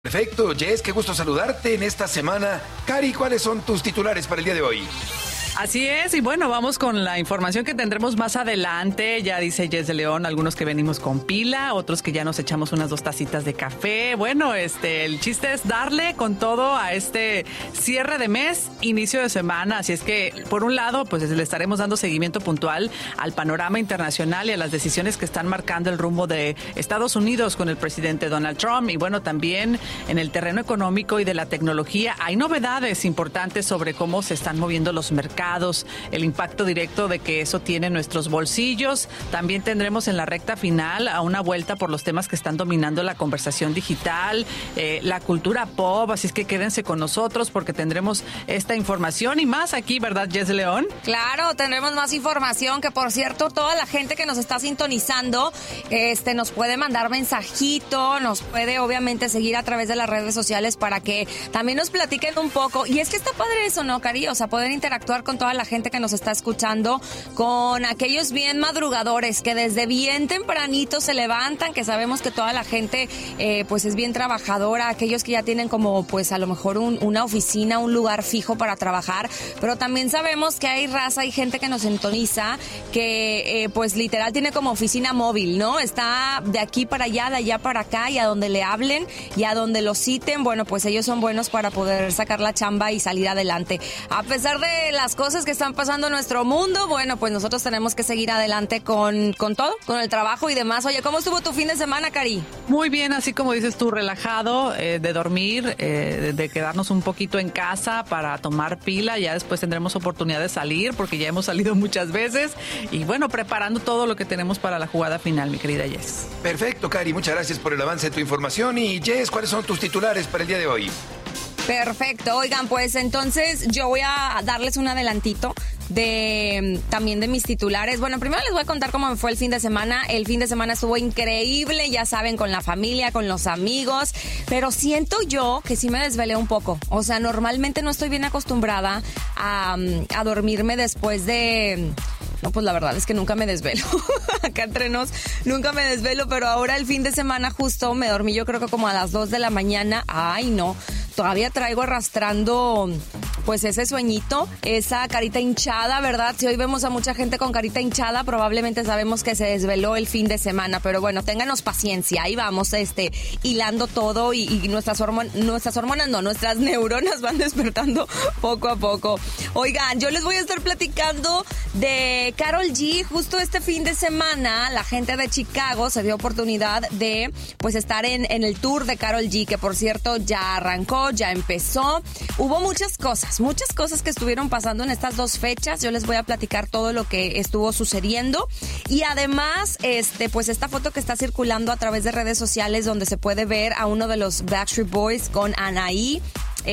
Perfecto, Jess, qué gusto saludarte en esta semana. Cari, ¿cuáles son tus titulares para el día de hoy? Así es, y bueno, vamos con la información que tendremos más adelante. Ya dice Jess de León, algunos que venimos con pila, otros que ya nos echamos unas 2 tacitas de café. Bueno, el chiste es darle con todo a este cierre de mes, inicio de semana. Así es que, por un lado, pues le estaremos dando seguimiento puntual al panorama internacional y a las decisiones que están marcando el rumbo de Estados Unidos con el presidente Donald Trump. Y bueno, también en el terreno económico y de la tecnología hay novedades importantes sobre cómo se están moviendo los mercados, el impacto directo de que eso tiene en nuestros bolsillos. También tendremos en la recta final a una vuelta por los temas que están dominando la conversación digital, la cultura pop, así es que quédense con nosotros porque tendremos esta información y más aquí, ¿verdad, Jess de León? Claro, tendremos más información, que por cierto, toda la gente que nos está sintonizando, nos puede mandar mensajito, nos puede obviamente seguir a través de las redes sociales para que también nos platiquen un poco. Y es que está padre eso, ¿no, Cari? O sea, poder interactuar con toda la gente que nos está escuchando, con aquellos bien madrugadores que desde bien tempranito se levantan, que sabemos que toda la gente pues es bien trabajadora, aquellos que ya tienen como pues a lo mejor una oficina, un lugar fijo para trabajar, pero también sabemos que hay raza, hay gente que nos sintoniza que pues literal tiene como oficina móvil, ¿no? Está de aquí para allá, de allá para acá, y a donde le hablen y a donde lo citen, bueno, pues ellos son buenos para poder sacar la chamba y salir adelante. A pesar de las cosas que están pasando en nuestro mundo, bueno, pues nosotros tenemos que seguir adelante con todo, con el trabajo y demás. Oye, ¿cómo estuvo tu fin de semana, Cari? Muy bien, así como dices tú, relajado, de dormir, de quedarnos un poquito en casa para tomar pila. Ya después tendremos oportunidad de salir porque ya hemos salido muchas veces y bueno, preparando todo lo que tenemos para la jugada final, mi querida Jess. Perfecto, Cari, muchas gracias por el avance de tu información. Y Jess, ¿cuáles son tus titulares para el día de hoy? Perfecto, oigan, pues entonces yo voy a darles un adelantito también de mis titulares. Bueno, primero les voy a contar cómo me fue el fin de semana. El fin de semana estuvo increíble, ya saben, con la familia, con los amigos, pero siento yo que sí me desvelé un poco. O sea, normalmente no estoy bien acostumbrada a dormirme después de... No, pues la verdad es que nunca me desvelo. Acá entre nos, nunca me desvelo, pero ahora el fin de semana justo me dormí yo creo que como a las 2 de la mañana. Ay, no, todavía traigo arrastrando pues ese sueñito, esa carita hinchada, ¿verdad? Si hoy vemos a mucha gente con carita hinchada, probablemente sabemos que se desveló el fin de semana, pero bueno, ténganos paciencia, ahí vamos, hilando todo y nuestras neuronas van despertando poco a poco. Oigan, yo les voy a estar platicando de Karol G. Justo este fin de semana, la gente de Chicago se dio oportunidad de pues estar en el tour de Karol G, que por cierto ya arrancó, ya empezó. Hubo muchas cosas que estuvieron pasando en estas 2 fechas. Yo les voy a platicar todo lo que estuvo sucediendo. Y además, pues esta foto que está circulando a través de redes sociales donde se puede ver a uno de los Backstreet Boys con Anaí.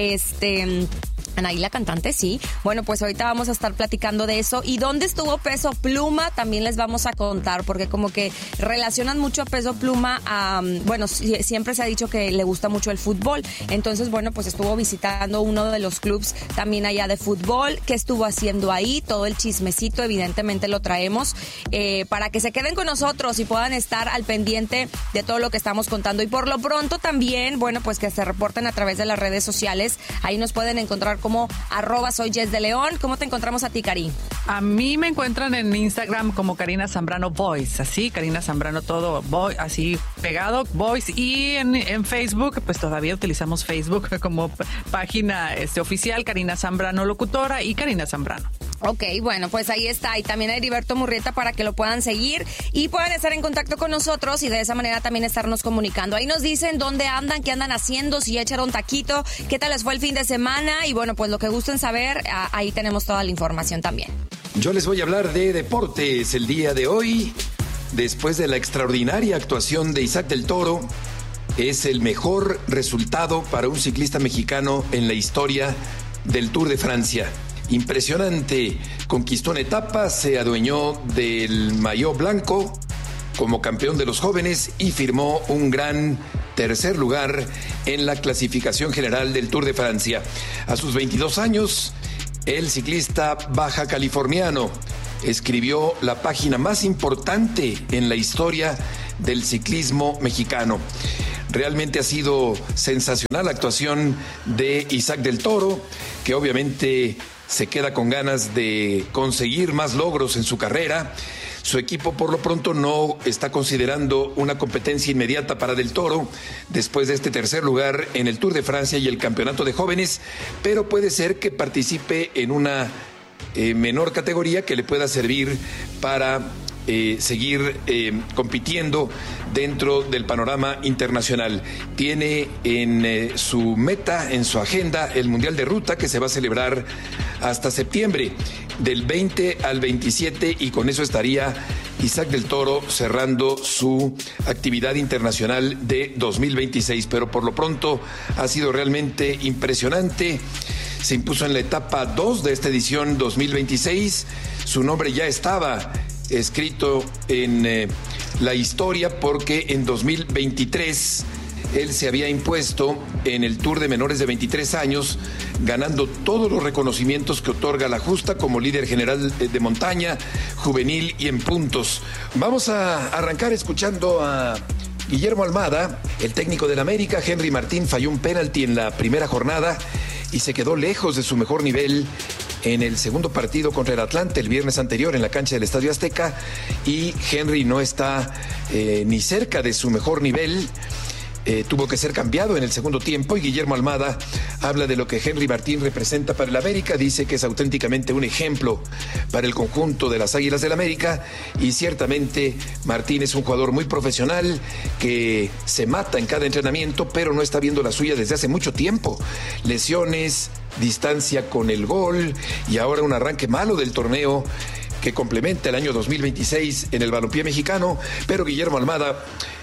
Anaí, la cantante, sí. Bueno, pues ahorita vamos a estar platicando de eso. ¿Y dónde estuvo Peso Pluma? También les vamos a contar, porque como que relacionan mucho a Peso Pluma a... Bueno, siempre se ha dicho que le gusta mucho el fútbol. Entonces, bueno, pues estuvo visitando uno de los clubs también allá de fútbol. ¿Qué estuvo haciendo ahí? Todo el chismecito, evidentemente lo traemos para que se queden con nosotros y puedan estar al pendiente de todo lo que estamos contando. Y por lo pronto también, bueno, pues que se reporten a través de las redes sociales. Ahí nos pueden encontrar como @soy Jess de León. ¿Cómo te encontramos a ti, Cari? A mí me encuentran en Instagram como Karina Zambrano Voice, así, Karina Zambrano todo, así pegado, Voice. Y en Facebook, pues todavía utilizamos Facebook como página oficial, Karina Zambrano Locutora y Karina Zambrano. Ok, bueno, pues ahí está. Y también a Heriberto Murrieta para que lo puedan seguir y puedan estar en contacto con nosotros y de esa manera también estarnos comunicando. Ahí nos dicen dónde andan, qué andan haciendo, si ya echaron taquito, qué tal les fue el fin de semana y bueno, pues lo que gusten saber, ahí tenemos toda la información también. Yo les voy a hablar de deportes el día de hoy. Después de la extraordinaria actuación de Isaac del Toro, es el mejor resultado para un ciclista mexicano en la historia del Tour de Francia. Impresionante, conquistó una etapa, se adueñó del maillot blanco como campeón de los jóvenes y firmó un gran tercer lugar en la clasificación general del Tour de Francia. A sus 22 años, el ciclista baja californiano escribió la página más importante en la historia del ciclismo mexicano. Realmente ha sido sensacional la actuación de Isaac del Toro, que obviamente se queda con ganas de conseguir más logros en su carrera. Su equipo por lo pronto no está considerando una competencia inmediata para Del Toro después de este tercer lugar en el Tour de Francia y el Campeonato de Jóvenes, pero puede ser que participe en una menor categoría que le pueda servir para seguir compitiendo dentro del panorama internacional. Tiene en su meta, en su agenda, el Mundial de Ruta, que se va a celebrar hasta septiembre, del 20 al 27, y con eso estaría Isaac del Toro cerrando su actividad internacional de 2026. Pero por lo pronto ha sido realmente impresionante. Se impuso en la etapa 2 de esta edición 2026. Su nombre ya estaba escrito en la historia porque en 2023 él se había impuesto en el Tour de menores de 23 años, ganando todos los reconocimientos que otorga la justa como líder general de montaña, juvenil y en puntos. Vamos a arrancar escuchando a Guillermo Almada, el técnico del América. Henry Martín falló un penalti en la primera jornada y se quedó lejos de su mejor nivel en el segundo partido contra el Atlante el viernes anterior en la cancha del Estadio Azteca, y Henry no está ni cerca de su mejor nivel. Tuvo que ser cambiado en el segundo tiempo, y Guillermo Almada habla de lo que Henry Martín representa para el América. Dice que es auténticamente un ejemplo para el conjunto de las Águilas del América, y ciertamente Martín es un jugador muy profesional que se mata en cada entrenamiento, pero no está viendo la suya desde hace mucho tiempo. Lesiones, distancia con el gol y ahora un arranque malo del torneo que complementa el año 2026 en el balompié mexicano. Pero Guillermo Almada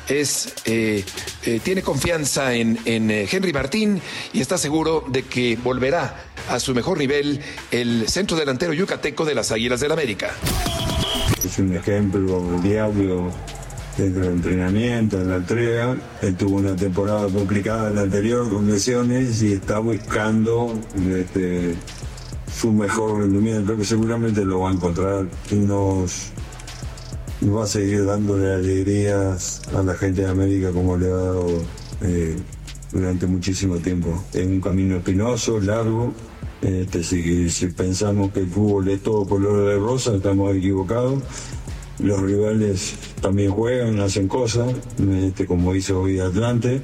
tiene confianza en Henry Martín y está seguro de que volverá a su mejor nivel el centro delantero yucateco de las Águilas del América. Es un ejemplo diario dentro del entrenamiento, en la entrega. Él tuvo una temporada complicada en la anterior con lesiones y está buscando su mejor rendimiento, que seguramente lo va a encontrar y nos va a seguir dándole alegrías a la gente de América como le ha dado durante muchísimo tiempo. Es un camino espinoso, largo. Si pensamos que el fútbol es todo color de rosa, estamos equivocados. Los rivales también juegan, hacen cosas, como hizo hoy Atlante.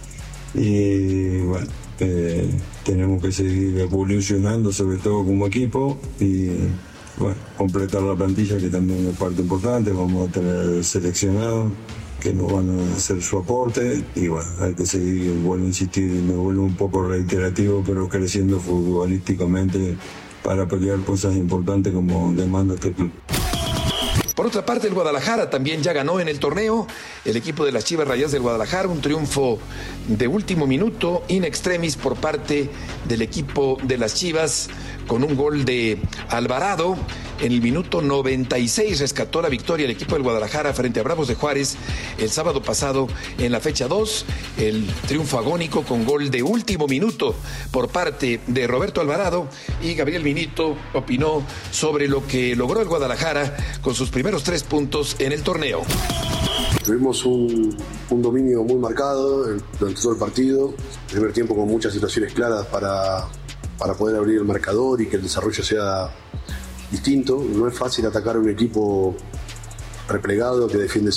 Y bueno, tenemos que seguir evolucionando, sobre todo como equipo, y bueno, completar la plantilla, que también es parte importante. Vamos a tener seleccionados que nos van a hacer su aporte, y bueno, hay que seguir, vuelvo a insistir, me vuelvo un poco reiterativo, pero creciendo futbolísticamente para pelear cosas importantes como demanda este club. Por otra parte, el Guadalajara también ya ganó en el torneo. El equipo de las Chivas Rayadas del Guadalajara, un triunfo de último minuto, in extremis, por parte del equipo de las Chivas, con un gol de Alvarado. En el minuto 96 rescató la victoria el equipo del Guadalajara frente a Bravos de Juárez el sábado pasado en la fecha 2. El triunfo agónico con gol de último minuto por parte de Roberto Alvarado, y Gabriel Minito opinó sobre lo que logró el Guadalajara con sus primeros 3 puntos en el torneo. Tuvimos un dominio muy marcado durante todo el partido. El primer tiempo con muchas situaciones claras para poder abrir el marcador y que el desarrollo sea distinto. No es fácil atacar a un equipo replegado que defiende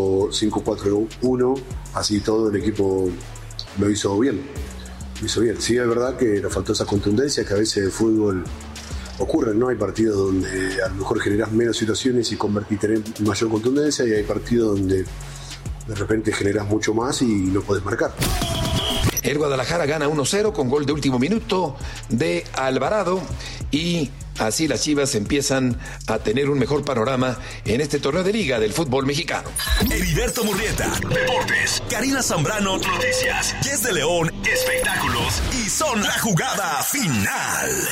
5-4-1, así todo el equipo lo hizo bien. Sí, es verdad que nos faltó esa contundencia que a veces el fútbol ocurre, ¿no? Hay partidos donde a lo mejor generás menos situaciones y tenés mayor contundencia, y hay partidos donde de repente generás mucho más y no podés marcar. El Guadalajara gana 1-0 con gol de último minuto de Alvarado, y así las Chivas empiezan a tener un mejor panorama en este torneo de liga del fútbol mexicano. Heriberto Murrieta, Deportes. Karina Zambrano, Noticias. Jess de León, Espectáculos. Y Son la Jugada Final.